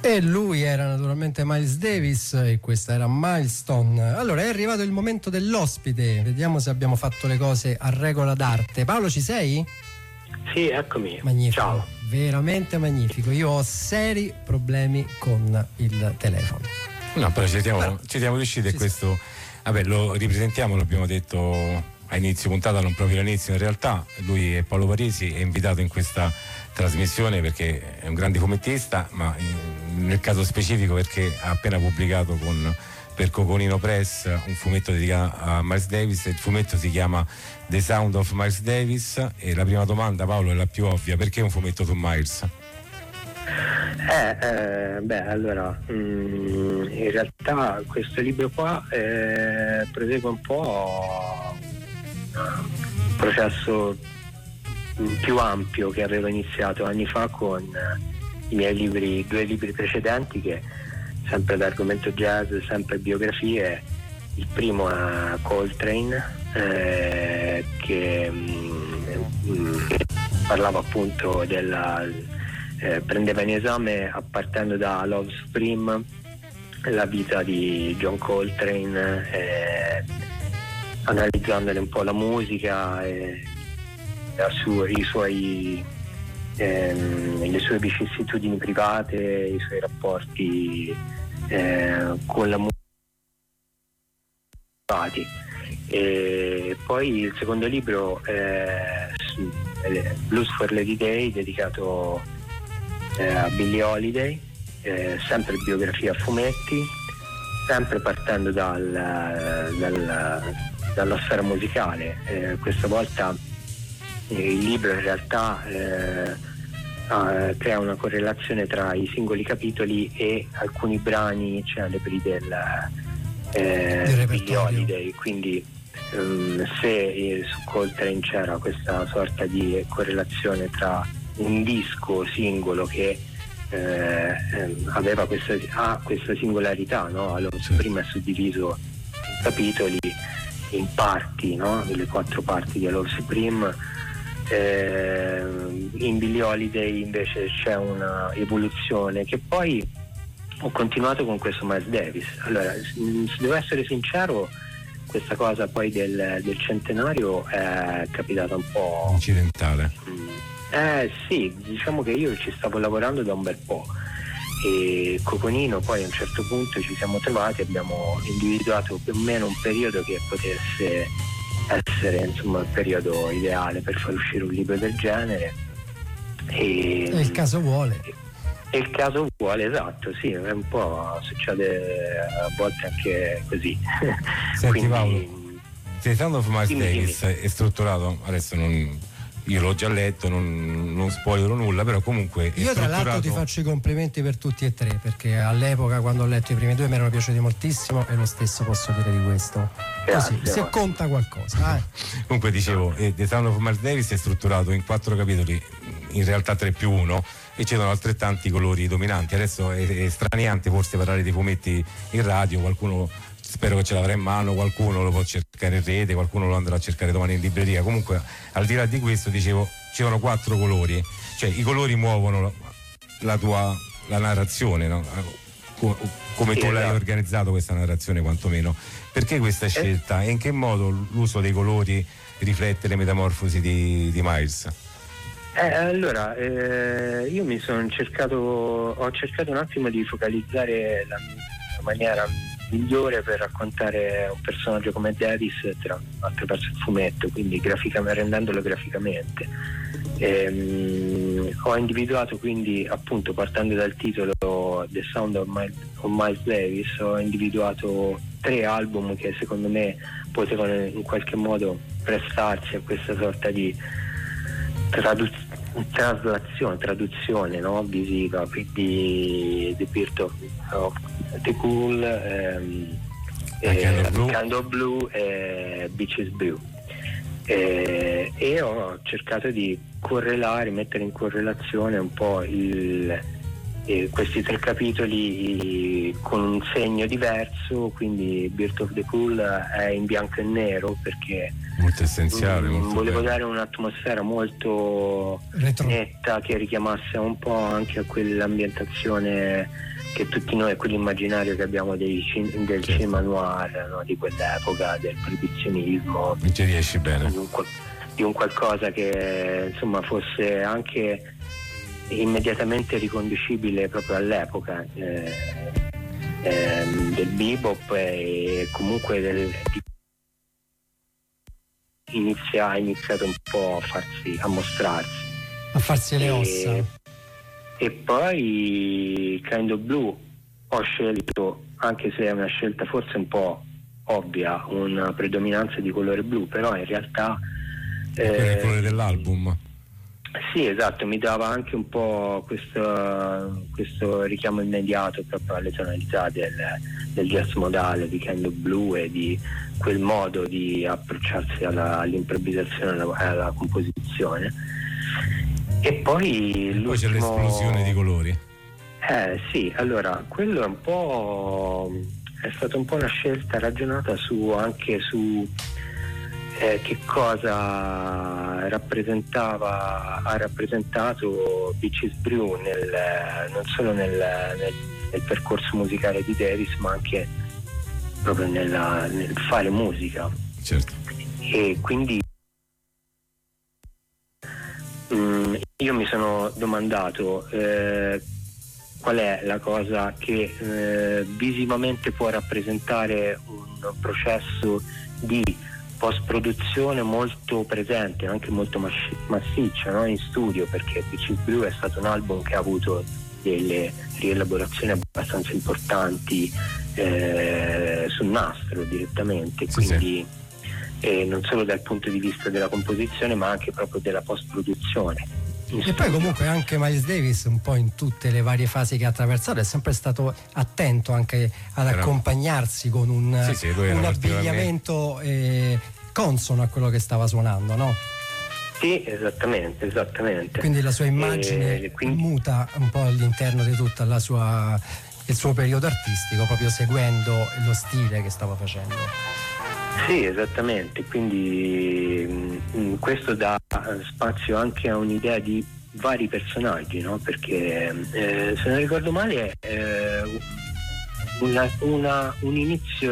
E lui era naturalmente Miles Davis e questa era Milestone. Allora è arrivato il momento dell'ospite, vediamo se abbiamo fatto le cose a regola d'arte. Paolo, ci sei? Sì, eccomi. Magnifico. Ciao. Veramente magnifico. Io ho seri problemi con il telefono. No, però ci siamo riusciti e questo, vabbè, lo ripresentiamo, l'abbiamo detto a inizio puntata, non proprio all'inizio in realtà. Lui è Paolo Parisi, è invitato in questa trasmissione perché è un grande fumettista, ma nel caso specifico perché ha appena pubblicato per Coconino Press un fumetto dedicato a Miles Davis. Il fumetto si chiama The Sound of Miles Davis e la prima domanda, Paolo, è la più ovvia: perché un fumetto su Miles? Allora in realtà questo libro qua prosegue un po' un processo più ampio che avevo iniziato anni fa con i miei due libri precedenti, che sempre d'argomento jazz, sempre biografie. Il primo è Coltrane, che parlava appunto prendeva in esame, partendo da Love Supreme, la vita di John Coltrane, analizzandone un po' la musica e le sue vicissitudini private, i suoi rapporti con la musica. E poi il secondo libro è Blues for Lady Day, dedicato a Billie Holiday, sempre biografia a fumetti, sempre partendo dalla sfera musicale. Questa volta il libro in realtà crea una correlazione tra i singoli capitoli e alcuni brani celebri del Billie Holiday, quindi se su Coltrane c'era questa sorta di correlazione tra un disco singolo che aveva questa singolarità, no? Allora, prima è suddiviso in capitoli, in parti, no? Le 4 parti di Love Supreme. In Billie Holiday invece c'è una evoluzione che poi ho continuato con questo Miles Davis. Allora, se devo essere sincero, questa cosa poi del centenario è capitata un po' incidentale. Sì, diciamo che io ci stavo lavorando da un bel po', e Coconino poi a un certo punto ci siamo trovati, abbiamo individuato più o meno un periodo che potesse essere, insomma, il periodo ideale per far uscire un libro del genere, e il caso vuole. E il caso vuole, esatto, sì, è un po', succede a volte anche così. Senti, quindi, Paolo, The Sound of Miles Davis è strutturato, adesso io l'ho già letto, non spoilerò nulla, però comunque io tra l'altro ti faccio i complimenti per tutti e tre, perché all'epoca quando ho letto i primi 2 mi erano piaciuti moltissimo, e lo stesso posso dire di questo. Così, se conta qualcosa. Comunque dicevo, The Sound of Miles Davis è strutturato in 4 capitoli, in realtà 3+1, e ci sono altrettanti colori dominanti. Adesso è straniante forse parlare di fumetti in radio, qualcuno spero che ce l'avrà in mano, qualcuno lo può cercare in rete, qualcuno lo andrà a cercare domani in libreria. Comunque, al di là di questo, dicevo, ci sono 4 colori, cioè i colori muovono la narrazione, no? Come tu l'hai organizzato questa narrazione, quantomeno. Perché questa scelta e in che modo l'uso dei colori riflette le metamorfosi di Miles? Allora, io ho cercato un attimo di focalizzare la maniera migliore per raccontare un personaggio come Davis attraverso il fumetto, quindi rendendolo graficamente. Ho individuato, quindi, appunto, partendo dal titolo The Sound of Miles Davis, ho individuato 3 album che secondo me potevano in qualche modo prestarsi a questa sorta di traduzione, no? Visiva, quindi The Birth of the Cool, Kind of Blue e Beaches Blue, e ho cercato di mettere in correlazione un po' questi 3 capitoli con un segno diverso, quindi Birth of the Pool è in bianco e nero perché molto essenziale, volevo dare un'atmosfera molto netta che richiamasse un po' anche a quell'ambientazione che tutti noi, quell'immaginario che abbiamo del cinema noir, no? Di quell'epoca, del proibizionismo, non ci riesci bene, di un qualcosa che insomma fosse anche immediatamente riconducibile proprio all'epoca del bebop e comunque ha iniziato un po' a mostrarsi, le ossa. E poi Kind of Blue ho scelto, anche se è una scelta forse un po' ovvia, una predominanza di colore blu, però in realtà quello è il colore dell'album. Sì, esatto, mi dava anche un po' questo richiamo immediato proprio alle tonalità del jazz modale di Kind of Blue e di quel modo di approcciarsi all'improvvisazione, alla composizione. E poi c'è l'esplosione di colori. Sì, allora quello è stata un po' una scelta ragionata anche su che cosa ha rappresentato Beaches Brew non solo nel percorso musicale di Davis, ma anche proprio nel fare musica. Certo. E quindi io mi sono domandato qual è la cosa che visivamente può rappresentare un processo di post-produzione molto presente, anche molto massiccia, no? In studio, perché Beaches Brew è stato un album che ha avuto delle rielaborazioni abbastanza importanti sul nastro direttamente, quindi non solo dal punto di vista della composizione ma anche proprio della post-produzione. E poi comunque anche Miles Davis un po' in tutte le varie fasi che ha attraversato è sempre stato attento anche ad accompagnarsi con un abbigliamento consono a quello che stava suonando, no? Sì, esattamente. Quindi la sua immagine muta un po' all'interno di tutta il suo periodo artistico, proprio seguendo lo stile che stava facendo. Sì, esattamente, quindi questo dà spazio anche a un'idea di vari personaggi, no? Perché se non ricordo male è un inizio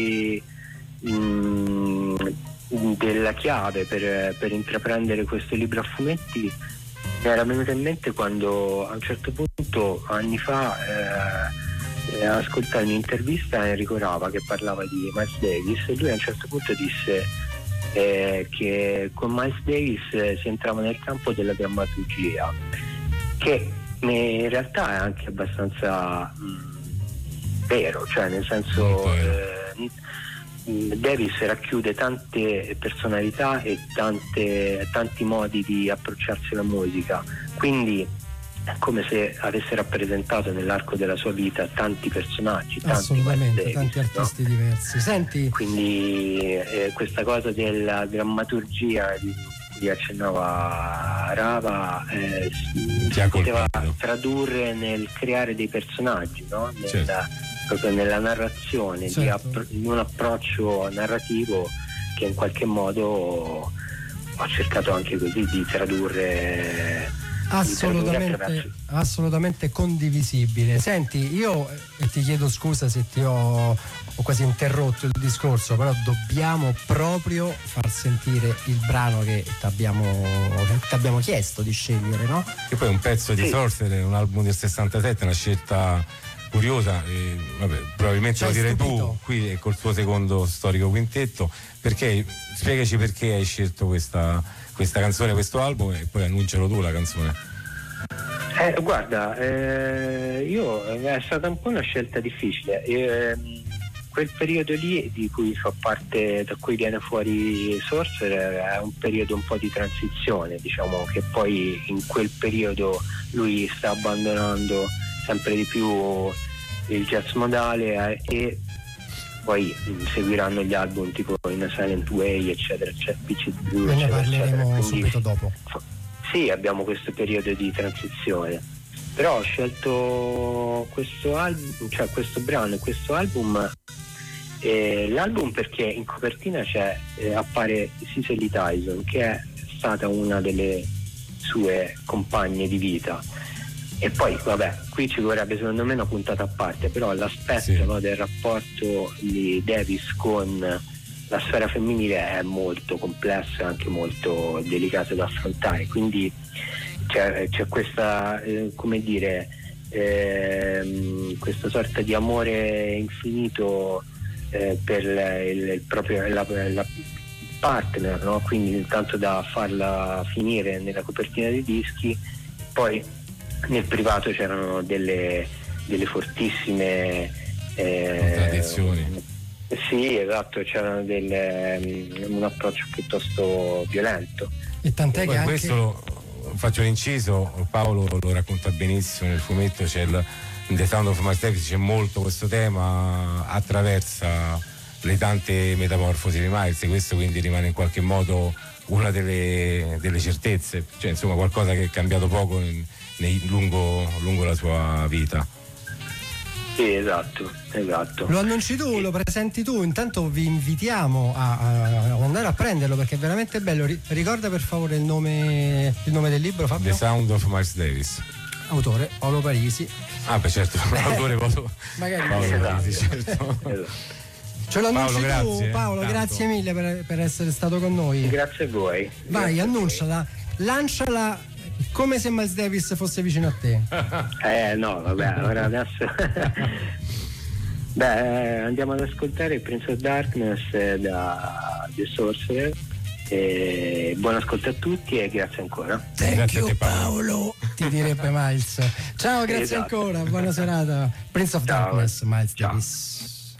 della chiave per intraprendere questo libro a fumetti mi era venuta in mente quando a un certo punto, anni fa, ascoltai un'intervista a Enrico Rava che parlava di Miles Davis e lui a un certo punto disse che con Miles Davis si entrava nel campo della drammaturgia, che in realtà è anche abbastanza vero, cioè nel senso Davis racchiude tante personalità e tanti modi di approcciarsi alla musica, quindi è come se avesse rappresentato nell'arco della sua vita tanti personaggi, assolutamente, tanti artisti, no? Diversi. Senti, quindi questa cosa della drammaturgia di accennava Rava si poteva tradurre nel creare dei personaggi, no? Proprio nella narrazione, certo. In un approccio narrativo che in qualche modo ho cercato anche così di tradurre. Assolutamente condivisibile. Senti, io ti chiedo scusa se ti ho quasi interrotto il discorso, però dobbiamo proprio far sentire il brano che t'abbiamo chiesto di scegliere, no? Che poi è un pezzo di Sorcerer, un album del 67, una scelta curiosa, probabilmente lo direi tu qui col tuo secondo storico quintetto, perché spiegaci perché hai scelto questa canzone, questo album, e poi annuncialo tu la canzone. Guarda, è stata un po' una scelta difficile. Quel periodo lì di cui fa parte, da cui viene fuori Sorcerer, è un periodo un po' di transizione, diciamo, che poi in quel periodo lui sta abbandonando sempre di più il jazz modale e poi seguiranno gli album tipo In a Silent Way, eccetera, Beaches Brew, ne parleremo subito dopo. Sì, abbiamo questo periodo di transizione Però ho scelto questo album, cioè questo brano e questo album. L'album perché in copertina appare Cicely Tyson, che è stata una delle sue compagne di vita. E poi vabbè, qui ci vorrebbe secondo me una puntata a parte, però l'aspetto sì, no, del rapporto di Davis con la sfera femminile è molto complesso e anche molto delicato da affrontare, quindi c'è questa come dire questa sorta di amore infinito per la partner, no? Quindi tanto da farla finire nella copertina dei dischi, poi nel privato c'erano delle fortissime contraddizioni. Sì, esatto, c'era un approccio piuttosto violento. E tant'è poi che anche questo faccio l'inciso, Paolo lo racconta benissimo nel fumetto, in The Sound of Miles Davis c'è molto questo tema, attraversa le tante metamorfosi di Miles, e questo quindi rimane in qualche modo una delle certezze, cioè insomma qualcosa che è cambiato poco lungo la sua vita. Sì, esatto. Lo annunci tu, lo presenti tu, intanto vi invitiamo a andare a prenderlo perché è veramente bello. Ricorda per favore il nome del libro, Fabio? The Sound of Miles Davis. Autore Paolo Parisi. Ah beh certo, l'autore Paolo Parisi, certo. Ce lo annunci Paolo, tu, grazie, Paolo, tanto. grazie mille per essere stato con noi. Grazie a voi. Vai, annunciala, lanciala come se Miles Davis fosse vicino a te. No, vabbè, ora adesso andiamo ad ascoltare Prince of Darkness da The Sorcerer. Buon ascolto a tutti e grazie ancora. Thank you Paolo, ti direbbe Miles. Ciao, grazie esatto. ancora, buona serata. Prince of Ciao. Darkness, Miles Ciao. Davis.